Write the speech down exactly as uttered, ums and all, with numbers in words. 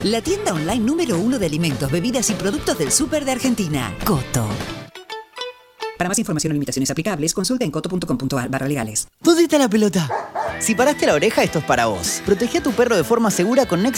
La tienda online número uno de alimentos, bebidas y productos del súper de Argentina. Coto. Para más información o limitaciones aplicables, consulta en coto.com.ar barra legales. ¿Dónde está la pelota? Si paraste la oreja, esto es para vos. Protegé a tu perro de forma segura con Next